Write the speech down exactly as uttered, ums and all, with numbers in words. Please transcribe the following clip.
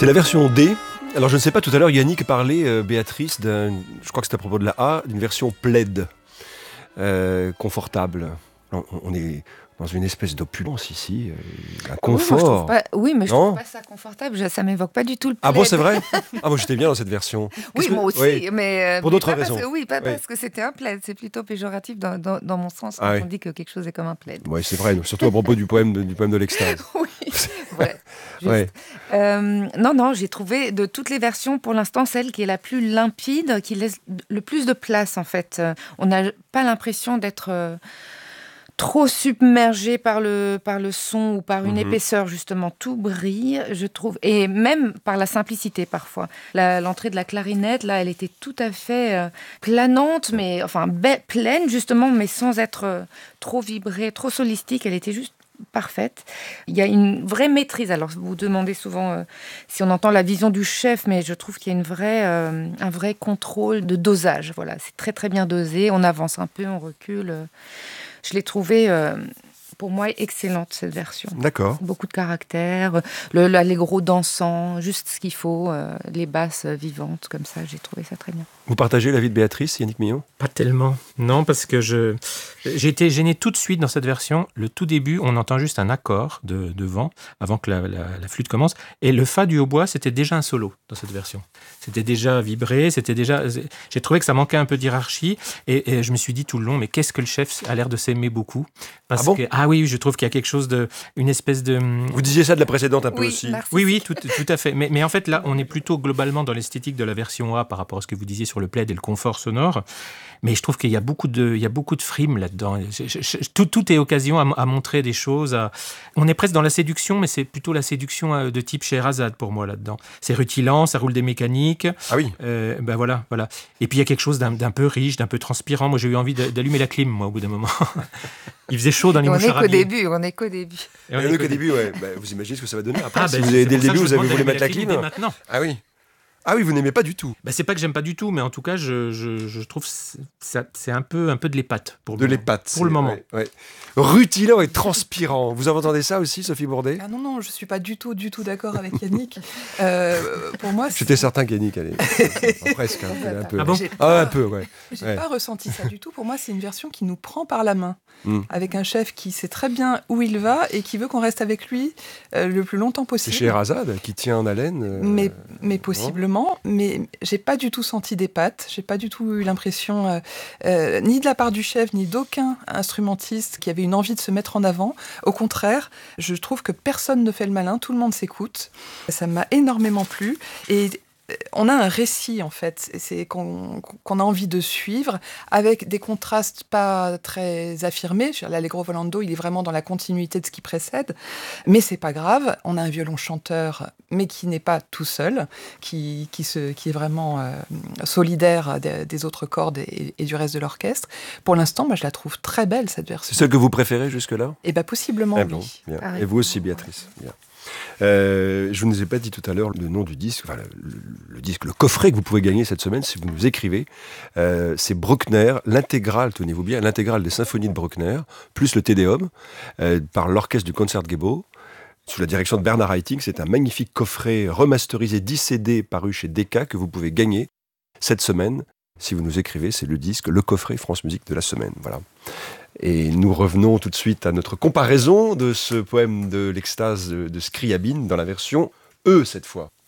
C'est la version D. Alors je ne sais pas, tout à l'heure Yannick parlait, euh, Béatrice, d'un, je crois que c'était à propos de la A, d'une version plaid, euh, confortable. On, on est dans une espèce d'opulence ici, euh, un confort. Oui, moi, je trouve pas, oui, mais je Non trouve pas ça confortable, je- ça m'évoque pas du tout le plaid. Ah bon, c'est vrai? Ah moi j'étais bien dans cette version. Oui, Qu'est-ce moi que- aussi, oui. mais... euh, Pour mais d'autres pas parce raisons. que- oui, pas Oui. parce que c'était un plaid, c'est plutôt péjoratif dans, dans, dans mon sens quand Ah oui. on dit que quelque chose est comme un plaid. Oui, c'est vrai, surtout à propos du poème de, du poème de l'extase. Oui, ouais, juste. Ouais. Euh, non, non, j'ai trouvé de toutes les versions, pour l'instant, celle qui est la plus limpide, qui laisse le plus de place, en fait. Euh, On n'a pas l'impression d'être euh, trop submergé par le, par le son ou par une Mhm. épaisseur, justement. Tout brille, je trouve, et même par la simplicité, parfois. La- l'entrée de la clarinette, là, elle était tout à fait euh, planante, mais, enfin, be- pleine, justement, mais sans être euh, trop vibrée, trop solistique. Elle était juste parfaite. Il y a une vraie maîtrise. Alors, vous vous demandez souvent euh, si on entend la vision du chef, mais je trouve qu'il y a une vraie, euh, un vrai contrôle de dosage. Voilà, c'est très très bien dosé. On avance un peu, on recule. euh. Je l'ai trouvée, euh, pour moi, excellente, cette version. D'accord. Beaucoup de caractère, le, l'allegro dansant, juste ce qu'il faut, euh, les basses vivantes, comme ça, j'ai trouvé ça très bien. Vous partagez l'avis de Béatrice, Yannick Millon? Pas tellement, non, parce que je j'ai été gêné tout de suite dans cette version. Le tout début, on entend juste un accord de, de vent avant que la, la, la flûte commence. Et le fa du hautbois, c'était déjà un solo dans cette version. C'était déjà vibré, c'était déjà... J'ai trouvé que ça manquait un peu d'hierarchie. Et, et je me suis dit tout le long, mais qu'est-ce que le chef a l'air de s'aimer beaucoup parce Ah bon que, ah oui, je trouve qu'il y a quelque chose de... Une espèce de... Vous disiez ça de la précédente un peu Oui, aussi. merci. Oui, oui, tout, tout à fait. Mais, mais en fait, là, on est plutôt globalement dans l'esthétique de la version A par rapport à ce que vous disiez sur le plaid et le confort sonore. Mais je trouve qu'il y a beaucoup de, il y a beaucoup de frime là-dedans. Je- je- je- tout, tout est occasion à, à montrer des choses. À... On est presque dans la séduction, mais c'est plutôt la séduction euh, de type Scheherazade pour moi là-dedans. C'est rutilant, ça roule des mécaniques. Ah oui. Euh, ben voilà, voilà. Et puis il y a quelque chose d'un, d'un peu riche, d'un peu transpirant. Moi, j'ai eu envie d'a- d'allumer la clim, moi, au bout d'un moment. Il faisait chaud dans les On est mouchoirs qu'au à billes. début, on est qu'au début. Et on Et est le qu'au qu'au début, ouais. Bah, vous imaginez ce que ça va donner après. Ah, si ben, vous c'est avez, dès pour le ça que début, je vous avez demande voulu d'allumer mettre la clim. dès maintenant. Ah oui. Ah oui, vous n'aimez pas du tout. Ben, c'est pas que j'aime pas du tout, mais en tout cas, je, je, je trouve c'est, ça- c'est un peu, un peu de l'épate pour De le moment. l'épate. Pour le c'est- moment. ouais, ouais. Rutilant et transpirant. Vous entendez ça aussi, Sophie Bourdet? Ah non, non, je ne suis pas du tout, du tout d'accord avec Yannick. Euh, pour moi, c'est- J'étais certain qu'Yannick allait. Enfin, presque, hein, un peu. Ah bon j'ai Ah, pas, un peu, ouais. j'ai Ouais. pas ressenti ça du tout. Pour moi, c'est une version qui nous prend par la main, Mm. avec un chef qui sait très bien où il va et qui veut qu'on reste avec lui euh, le plus longtemps C'est possible. Scheherazade qui tient en haleine. euh, Mais, mais possiblement, mais j'ai pas du tout senti des pattes, j'ai pas du tout eu l'impression, euh, euh, ni de la part du chef, ni d'aucun instrumentiste qui avait une envie de se mettre en avant. Au contraire, je trouve que personne ne fait le malin, tout le monde s'écoute. Ça m'a énormément plu. Et euh, on a un récit, en fait, c'est qu'on, qu'on a envie de suivre, avec des contrastes pas très affirmés. Je veux dire, L'Allegro Volando, il est vraiment dans la continuité de ce qui précède, mais c'est pas grave. On a un violon chanteur, mais qui n'est pas tout seul, qui, qui, se, qui est vraiment euh, solidaire des, des autres cordes et, et du reste de l'orchestre. Pour l'instant, moi, je la trouve très belle, cette C'est version. celle que vous préférez jusque-là? Et bien, possiblement, Ah oui. bon, bien. Pareil. Et vous aussi, Béatrice. Bien. Euh, je ne vous ai pas dit tout à l'heure le nom du disque, enfin, le, le disque, le coffret que vous pouvez gagner cette semaine si vous nous écrivez. Euh, c'est Bruckner, l'intégrale, tenez-vous bien, l'intégrale des symphonies de Bruckner, plus le Te Deum, euh, par l'orchestre du Concertgebouw, sous la direction de Bernard Haitink. C'est un magnifique coffret remasterisé dix C D paru chez Decca que vous pouvez gagner cette semaine. Si vous nous écrivez, c'est le disque, le coffret France Musique de la semaine. Voilà. Et nous revenons tout de suite à notre comparaison de ce poème de l'extase de, de Scriabine dans la version E cette fois.